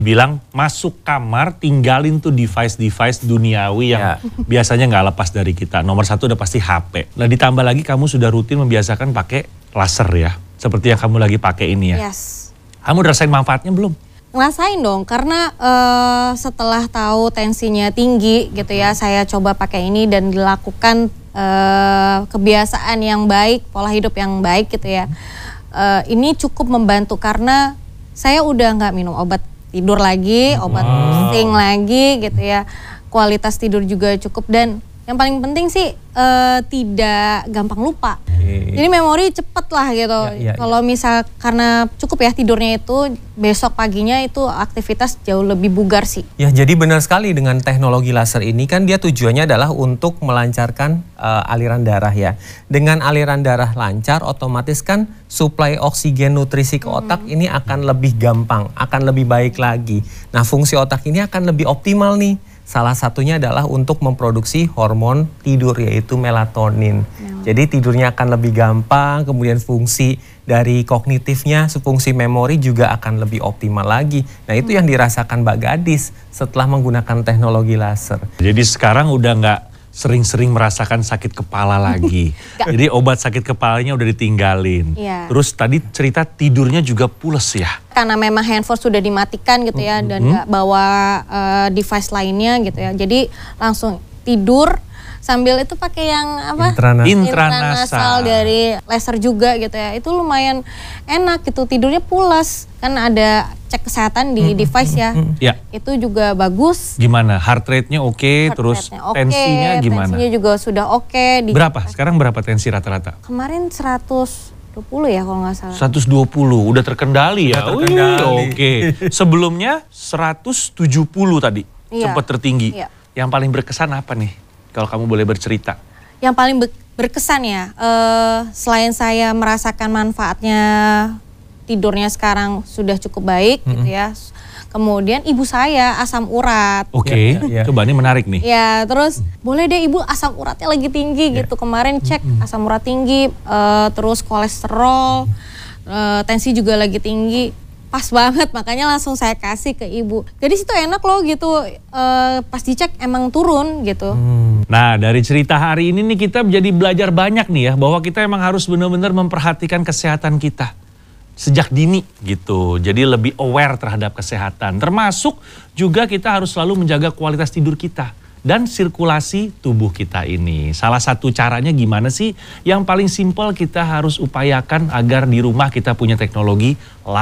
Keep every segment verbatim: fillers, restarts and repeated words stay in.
bilang masuk kamar tinggalin tuh device-device duniawi yang Ya. biasanya nggak lepas dari kita. Nomor satu udah pasti H P. Nah ditambah lagi kamu sudah rutin membiasakan pakai laser ya. Seperti yang kamu lagi pakai ini ya. Yes. Kamu udah rasain manfaatnya belum? Ngerasain dong, karena uh, setelah tahu tensinya tinggi gitu ya, saya coba pakai ini dan dilakukan uh, kebiasaan yang baik, pola hidup yang baik gitu ya. Uh, ini cukup membantu karena saya udah nggak minum obat tidur lagi, obat pusing lagi gitu ya. Kualitas tidur juga cukup dan yang paling penting sih uh, tidak gampang lupa. Oke. Jadi memori cepet lah gitu. Ya, ya, Kalau misal karena cukup ya tidurnya itu besok paginya itu aktivitas jauh lebih bugar sih. Ya, jadi benar sekali dengan teknologi laser ini kan dia tujuannya adalah untuk melancarkan uh, aliran darah ya. Dengan aliran darah lancar otomatis kan suplai oksigen nutrisi ke otak hmm. ini akan lebih gampang, akan lebih baik lagi. Nah, fungsi otak ini akan lebih optimal nih. Salah satunya adalah untuk memproduksi hormon tidur yaitu melatonin. Hmm. Jadi tidurnya akan lebih gampang, kemudian fungsi dari kognitifnya, fungsi memori juga akan lebih optimal lagi. Nah itu hmm. yang dirasakan Mbak Gadis setelah menggunakan teknologi laser. Jadi sekarang udah nggak sering-sering merasakan sakit kepala lagi. Jadi obat sakit kepalanya udah ditinggalin. Ya. Terus Terus tadi cerita tidurnya juga pules ya? karena memang handphone sudah dimatikan gitu ya, dan nggak bawa uh, device lainnya gitu ya. Jadi langsung tidur sambil itu pakai yang apa? Intranasal. Intranasal. dari laser juga gitu ya. Itu lumayan enak gitu, tidurnya pulas. Kan ada cek kesehatan di device ya. Ya. Itu juga bagus. Gimana? Heart rate-nya oke, Heart terus rate-nya oke, tensinya gimana? Tensinya juga sudah oke. Di- Berapa? Sekarang berapa tensi rata-rata? Kemarin seratus dua puluh ya kalau nggak salah. seratus dua puluh, udah terkendali ya? Udah terkendali. Wih, oke. Sebelumnya seratus tujuh puluh tadi, Iya. sempat tertinggi. Iya. Yang paling berkesan apa nih? Kalau kamu boleh bercerita. Yang paling be- berkesan ya, eh, selain saya merasakan manfaatnya tidurnya sekarang sudah cukup baik gitu ya. Kemudian ibu saya asam urat. Oke, Ya, ya, ya. coba ini menarik nih. Ya, terus boleh deh ibu asam uratnya lagi tinggi gitu. Kemarin cek asam urat tinggi, eh, terus kolesterol, eh, tensi juga lagi tinggi. Pas banget, makanya langsung saya kasih ke ibu. Jadi situ enak loh gitu, eh, pas dicek emang turun gitu. Nah, dari cerita hari ini nih kita jadi belajar banyak nih ya, bahwa kita emang harus benar-benar memperhatikan kesehatan kita sejak dini gitu. Jadi lebih aware terhadap kesehatan. Termasuk juga kita harus selalu menjaga kualitas tidur kita dan sirkulasi tubuh kita ini. Salah satu caranya gimana sih? Yang paling simpel kita harus upayakan agar di rumah kita punya teknologi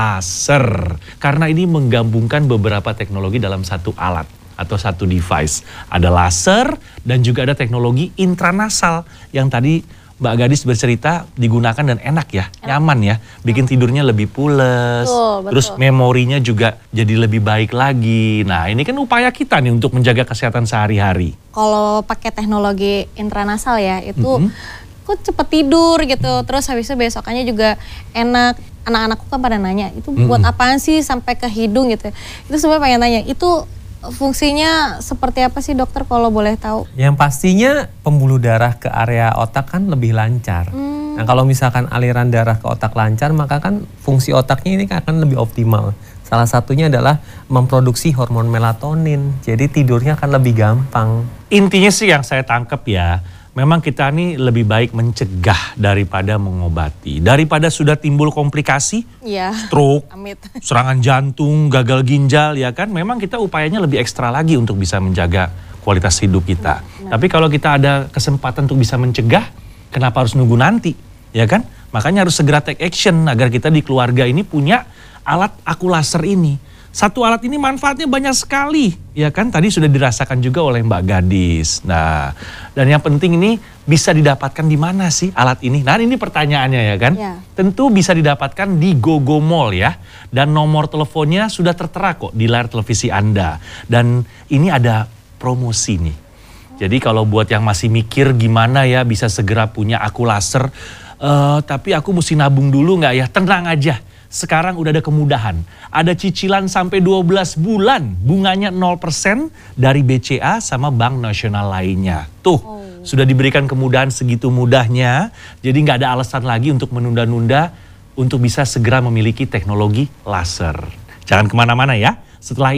laser. Karena ini menggabungkan beberapa teknologi dalam satu alat atau satu device. Ada laser dan juga ada teknologi intranasal yang tadi Mbak Gadis bercerita digunakan dan enak ya, nyaman ya, bikin tidurnya lebih pules, Betul, betul. terus memorinya juga jadi lebih baik lagi. Nah ini kan upaya kita nih untuk menjaga kesehatan sehari-hari. Kalau pakai teknologi intranasal ya itu kok cepet tidur gitu, terus habis itu besokannya juga enak. Anak-anakku kan pada nanya itu buat apaan sih sampai ke hidung gitu. Itu sebenarnya pengen tanya itu fungsinya seperti apa sih dokter kalau boleh tahu? Yang pastinya pembuluh darah ke area otak kan lebih lancar. Nah kalau misalkan aliran darah ke otak lancar maka kan fungsi otaknya ini akan lebih optimal. Salah satunya adalah memproduksi hormon melatonin. Jadi tidurnya akan lebih gampang. Intinya sih yang saya tangkap ya, memang kita nih lebih baik mencegah daripada mengobati. Daripada sudah timbul komplikasi, Iya. stroke, Amit. serangan jantung, gagal ginjal ya kan, memang kita upayanya lebih ekstra lagi untuk bisa menjaga kualitas hidup kita. Tapi kalau kita ada kesempatan untuk bisa mencegah, kenapa harus nunggu nanti, ya kan? Makanya harus segera take action agar kita di keluarga ini punya alat aku laser ini. Satu alat ini manfaatnya banyak sekali, ya kan? Tadi sudah dirasakan juga oleh Mbak Gadis. Nah, dan yang penting ini bisa didapatkan di mana sih alat ini? Nah, ini pertanyaannya ya kan? Ya. Tentu bisa didapatkan di GoGo Mall ya. Dan nomor teleponnya sudah tertera kok di layar televisi Anda. Dan ini ada promosi nih. Jadi kalau buat yang masih mikir gimana ya bisa segera punya aku laser, eh, tapi aku mesti nabung dulu nggak ya? Tenang aja. Sekarang udah ada kemudahan. Ada cicilan sampai dua belas bulan. Bunganya nol persen dari B C A sama bank nasional lainnya. Tuh, oh. Sudah diberikan kemudahan segitu mudahnya. Jadi nggak ada alasan lagi untuk menunda-nunda untuk bisa segera memiliki teknologi laser. Jangan kemana-mana ya. Setelah